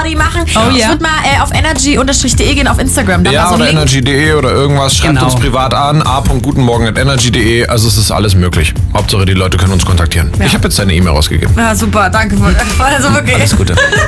Party machen. Oh Ich ja. würde mal auf energy_de gehen auf Instagram. Da Ja, mal so oder Link. energy.de oder irgendwas. Schreibt Genau. uns privat an. a.gutenmorgen@energy.de. Also es ist alles möglich. Hauptsache die Leute können uns kontaktieren. Ich habe jetzt deine E-Mail rausgegeben. Ja, super, danke. Also wirklich. Alles Gute.